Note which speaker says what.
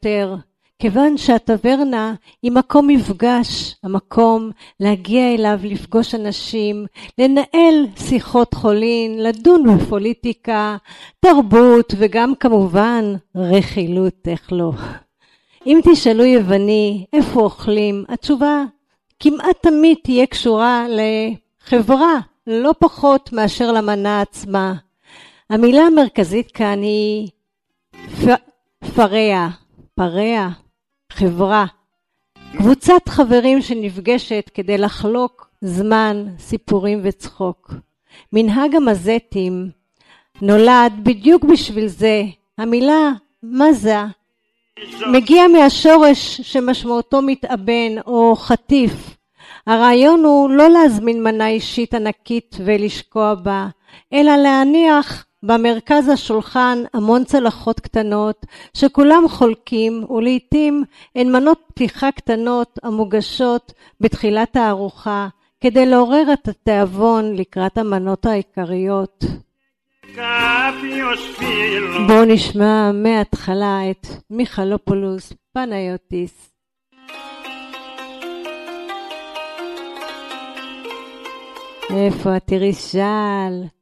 Speaker 1: יותר, כיוון שהטברנה היא מקום מפגש, המקום להגיע אליו, לפגוש אנשים, לנהל שיחות חולין, לדון בפוליטיקה, תרבות וגם כמובן רכילות, איך לא. אם תשאלו יווני איפה אוכלים, התשובה כמעט תמיד תהיה קשורה לחברה, לא פחות מאשר למנה עצמה. המילה המרכזית כאן היא פריה, חברה. קבוצת חברים שנפגשת כדי לחלוק זמן, סיפורים וצחוק. מנהג המזטים נולד בדיוק בשביל זה. המילה מזה מגיע מהשורש שמשמעותו מתאבן או חטיף. הרעיון הוא לא להזמין מנה אישית ענקית ולשקוע בה, אלא להניח במרכז השולחן המון צלחות קטנות שכולם חולקים, ולעיתים הן מנות פתיחה קטנות המוגשות בתחילת הארוחה כדי לעורר את התיאבון לקראת המנות העיקריות. בואו נשמע מההתחלה את מיכלופולוס פנאיוטיס. איפה תראי שאל?